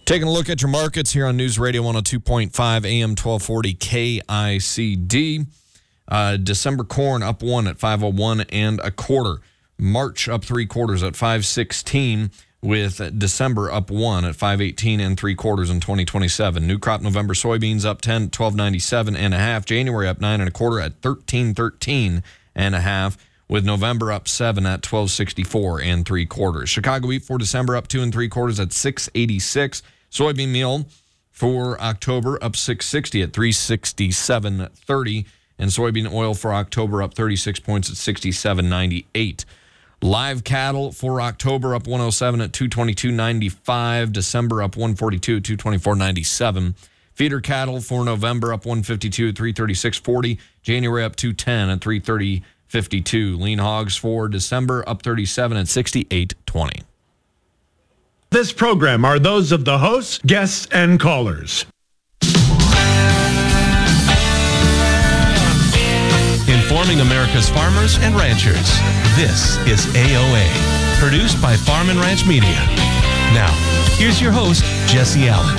Taking a look at your markets here on News Radio 102.5 AM 1240 KICD. December corn up 1 at 501 and a quarter. March up 3/4 at 516, with December up 1 at 518 and 3/4 in 2027. New crop November soybeans up 10 at 1297 and a half. January up 9 and a quarter at 1313 and a half, with November up 7 at 1264 and 3/4. Chicago wheat for December up 2 3/4 at 686. Soybean meal for October up 660 at 367.30, and soybean oil for October up 36 points at 67.98. Live cattle for October up 107 at 222.95. December up 142 at 224.97. Feeder cattle for November up 152 at 336.40. January up 210 at 330.52. Lean hogs for December up 37 at 68.20. This program are those of the hosts, guests, and callers. Informing America's farmers and ranchers. This is AOA, produced by Farm and Ranch Media. Now, here's your host, Jesse Allen.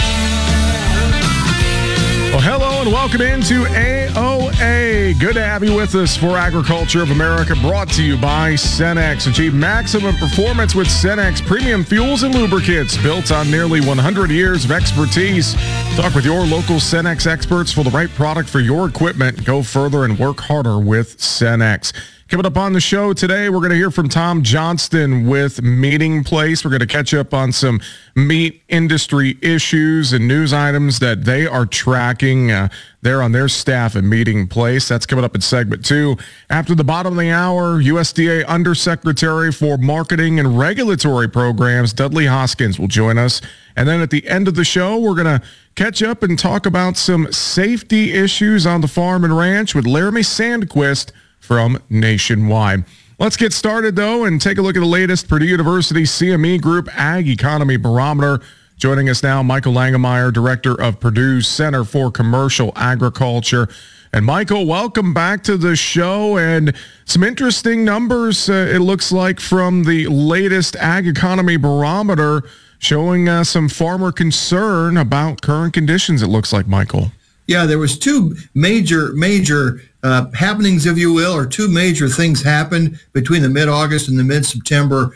Well, hello and welcome into AOA. Good to have you with us for Agriculture of America, brought to you by Cenex. Achieve maximum performance with Cenex premium fuels and lubricants, built on nearly 100 years of expertise. Talk with your local Cenex experts for the right product for your equipment. Go further and work harder with Cenex. Coming up on the show today, we're going to hear from Tom Johnston with Meeting Place. We're going to catch up on some meat industry issues and news items that they are tracking there on their staff at Meeting Place. That's coming up in segment 2. After the bottom of the hour, USDA Undersecretary for Marketing and Regulatory Programs, Dudley Hoskins, will join us. And then at the end of the show, we're going to catch up and talk about some safety issues on the farm and ranch with Laramie Sandquist from Nationwide. Let's get started, though, and take a look at the latest Purdue University CME Group Ag Economy Barometer. Joining us now, Michael Langemeier, Director of Purdue's Center for Commercial Agriculture. And Michael, welcome back to the show. And some interesting numbers, it looks like, from the latest Ag Economy Barometer, showing some farmer concern about current conditions, it looks like, Michael. Yeah, there was two major happenings, if you will, or two major things happened between the mid-August and the mid-September,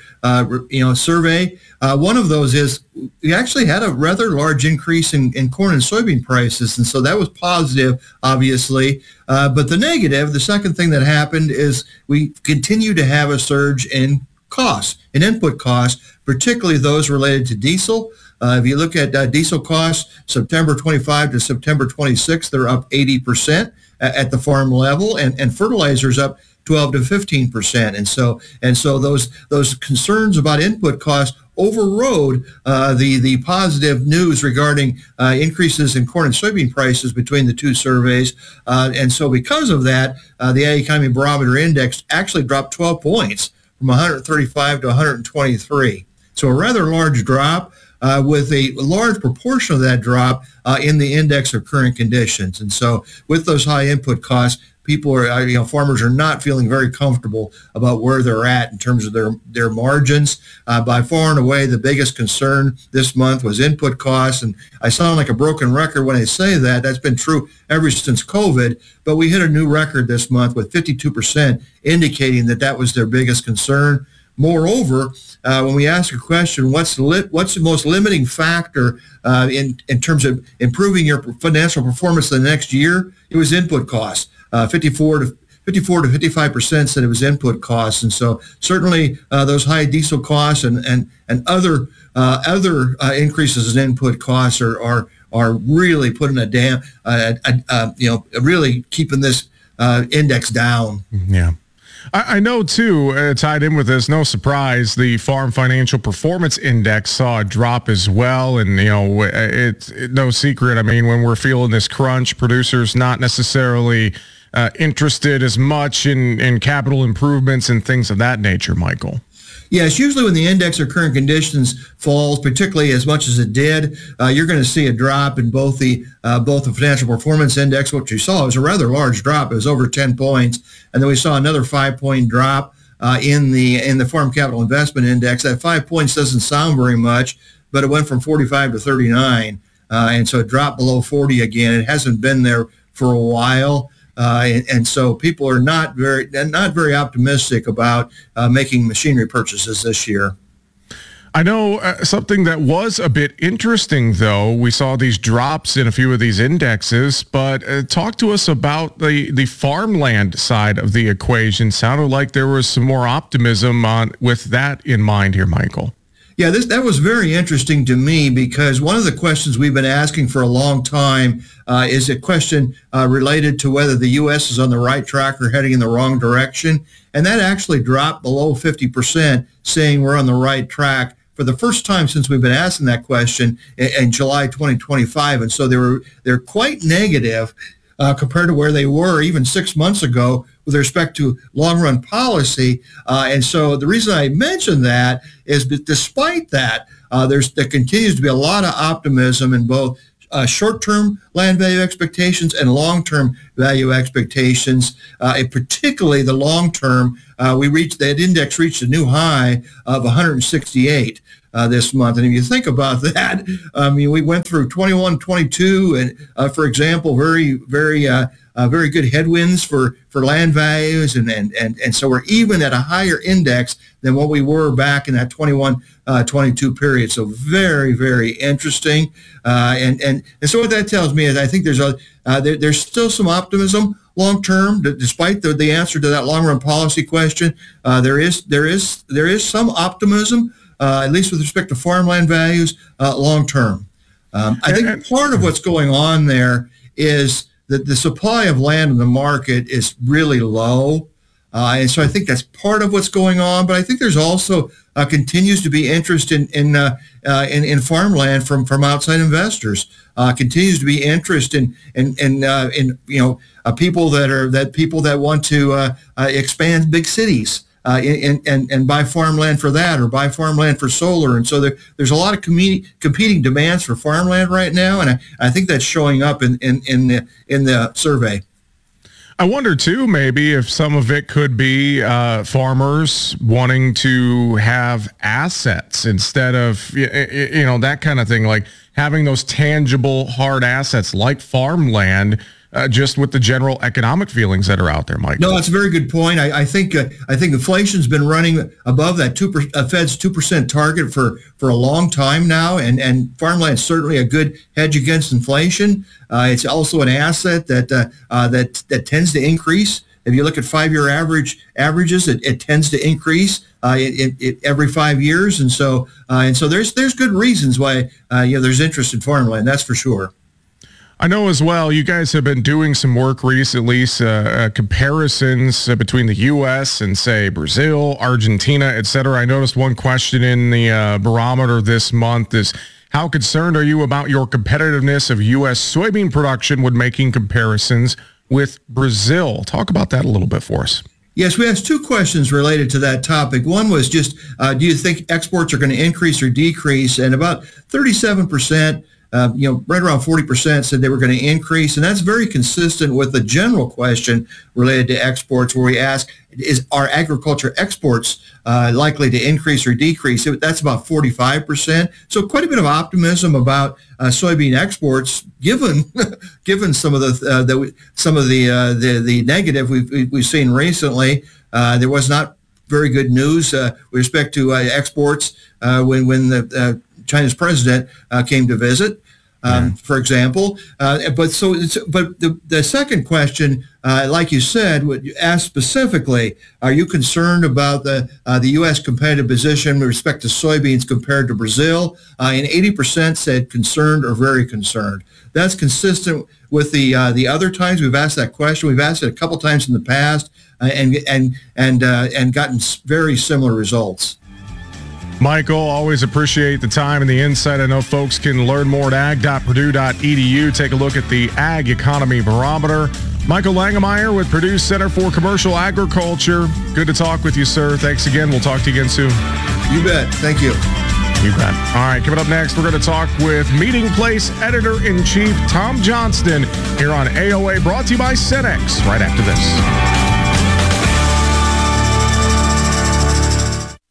survey. One of those is we actually had a rather large increase in corn and soybean prices, and so that was positive, obviously. But the negative, the second thing that happened, is we continue to have a surge in costs, in input costs, particularly those related to diesel. If you look at diesel costs, September 25 to September 26, they're up 80% at the farm level, and fertilizers up 12 to 15%. And so those concerns about input costs overrode the positive news regarding increases in corn and soybean prices between the two surveys. And so because of that, the Ag Economy Barometer Index actually dropped 12 points from 135 to 123. So a rather large drop. With a large proportion of that drop in the index of current conditions. And so with those high input costs, farmers are not feeling very comfortable about where they're at in terms of their margins. By far and away, the biggest concern this month was input costs. And I sound like a broken record when I say that. That's been true ever since COVID. But we hit a new record this month with 52% indicating that was their biggest concern. Moreover, when we ask a question, what's the most limiting factor in terms of improving your financial performance the next year? It was input costs. 54 to 55% said it was input costs, and so certainly those high diesel costs and other increases in input costs are really putting really keeping this index down. Yeah. I know, too, tied in with this, no surprise, the Farm Financial Performance Index saw a drop as well. And, it's no secret. I mean, when we're feeling this crunch, producers not necessarily interested as much in capital improvements and things of that nature, Michael. Yes, usually when the index of current conditions falls, particularly as much as it did, you're going to see a drop in both the financial performance index. What you saw was a rather large drop. It was over 10 points. And then we saw another 5-point drop in the Farm Capital Investment Index. That 5 points doesn't sound very much, but it went from 45 to 39. And so it dropped below 40 again. It hasn't been there for a while. And so people are not very optimistic about making machinery purchases this year. I know something that was a bit interesting, though. We saw these drops in a few of these indexes, but talk to us about the farmland side of the equation. Sounded like there was some more optimism with that in mind here, Michael. Yeah, that was very interesting to me because one of the questions we've been asking for a long time is a question related to whether the U.S. is on the right track or heading in the wrong direction. And that actually dropped below 50%, saying we're on the right track for the first time since we've been asking that question in July 2025. And so they're quite negative compared to where they were even 6 months ago with respect to long-run policy. And so the reason I mentioned that is that despite that, there continues to be a lot of optimism in both short-term land value expectations and long-term value expectations, and particularly the long-term. That index reached a new high of 168 this month. And if you think about that, I mean, we went through 21, 22, and for example, very good headwinds for land values, and so we're even at a higher index than what we were back in that 21, 22 period. So very, very interesting. And so what that tells me is I think there's still some optimism long term, despite the answer to that long run policy question. There is some optimism, at least with respect to farmland values, long term. I think part of what's going on there is that the supply of land in the market is really low. And so I think that's part of what's going on. But I think there's also continues to be interest in farmland from outside investors. Continues to be interest in people that want to expand big cities. And buy farmland for that, or buy farmland for solar. And so there's a lot of competing demands for farmland right now, and I think that's showing up in the survey. I wonder, too, maybe if some of it could be farmers wanting to have assets instead of, that kind of thing, like having those tangible, hard assets like farmland, just with the general economic feelings that are out there, Mike. No, that's a very good point. I think inflation's been running above that Fed's 2% target for a long time now, and farmland's certainly a good hedge against inflation. It's also an asset that tends to increase. If you look at 5-year averages, it tends to increase every 5 years, and so there's good reasons why there's interest in farmland. That's for sure. I know as well, you guys have been doing some work recently, comparisons between the U.S. and, say, Brazil, Argentina, et cetera. I noticed one question in the barometer this month is, how concerned are you about your competitiveness of U.S. soybean production when making comparisons with Brazil? Talk about that a little bit for us. Yes, we asked two questions related to that topic. One was just, do you think exports are going to increase or decrease? And about 37%, right around 40% said they were going to increase. And that's very consistent with the general question related to exports, where we ask, are agriculture exports likely to increase or decrease? That's about 45%. So quite a bit of optimism about soybean exports, given some of the negative we've seen recently. There was not very good news with respect to exports when China's president came to visit. For example, but the second question, like you said, would ask specifically, are you concerned about the U.S. competitive position with respect to soybeans compared to Brazil? And 80% said concerned or very concerned. That's consistent with the other times we've asked that question. We've asked it a couple times in the past, and gotten very similar results. Michael, always appreciate the time and the insight. I know folks can learn more at ag.purdue.edu. Take a look at the Ag Economy Barometer. Michael Langemeier with Purdue Center for Commercial Agriculture. Good to talk with you, sir. Thanks again. We'll talk to you again soon. You bet. Thank you. You bet. All right, coming up next, we're going to talk with Meeting Place Editor-in-Chief Tom Johnston here on AOA, brought to you by Cenex, right after this.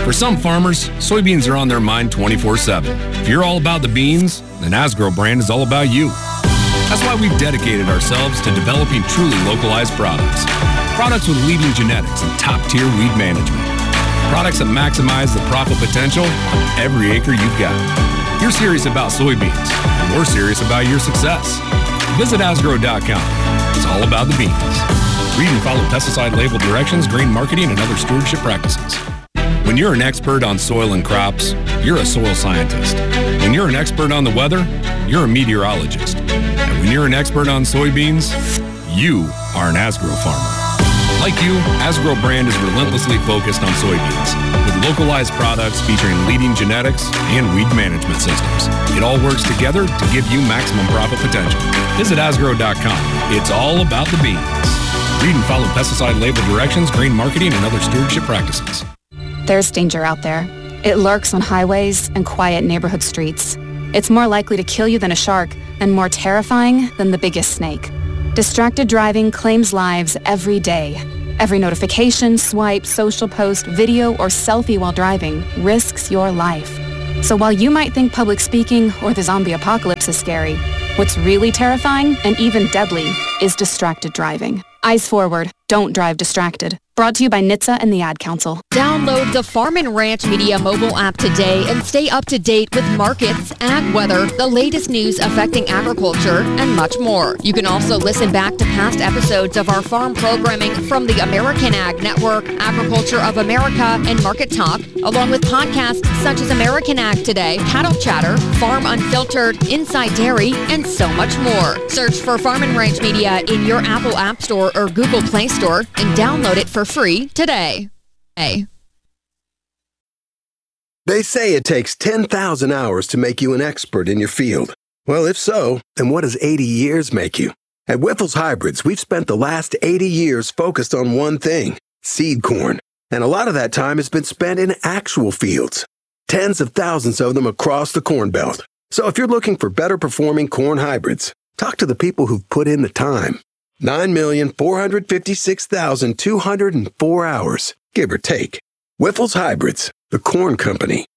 For some farmers, soybeans are on their mind 24/7. If you're all about the beans, then Asgrow brand is all about you. That's why we've dedicated ourselves to developing truly localized products. Products with leading genetics and top-tier weed management. Products that maximize the profit potential on every acre you've got. You're serious about soybeans, and we're serious about your success. Visit Asgrow.com. It's all about the beans. Read and follow pesticide label directions, grain marketing, and other stewardship practices. When you're an expert on soil and crops, you're a soil scientist. When you're an expert on the weather, you're a meteorologist. And when you're an expert on soybeans, you are an Asgrow farmer. Like you, Asgrow brand is relentlessly focused on soybeans with localized products featuring leading genetics and weed management systems. It all works together to give you maximum profit potential. Visit Asgrow.com. It's all about the beans. Read and follow pesticide label directions, grain marketing, and other stewardship practices. There's danger out there. It lurks on highways and quiet neighborhood streets. It's more likely to kill you than a shark, and more terrifying than the biggest snake. Distracted driving claims lives every day. Every notification, swipe, social post, video, or selfie while driving risks your life. So while you might think public speaking or the zombie apocalypse is scary, what's really terrifying and even deadly is distracted driving. Eyes forward. Don't drive distracted. Brought to you by NHTSA and the Ad Council. Download the Farm and Ranch Media mobile app today and stay up to date with markets, ag weather, the latest news affecting agriculture, and much more. You can also listen back to past episodes of our farm programming from the American Ag Network, Agriculture of America, and Market Talk, along with podcasts such as American Ag Today, Cattle Chatter, Farm Unfiltered, Inside Dairy, and so much more. Search for Farm and Ranch Media in your Apple App Store or Google Play Store and download it for free today. Hey. They say it takes 10,000 hours to make you an expert in your field. Well, if so, then what does 80 years make you? At Wyffels Hybrids, we've spent the last 80 years focused on one thing, seed corn. And a lot of that time has been spent in actual fields. Tens of thousands of them across the Corn Belt. So if you're looking for better performing corn hybrids, talk to the people who've put in the time. 9,456,204 hours, give or take. Wyffels Hybrids, the corn company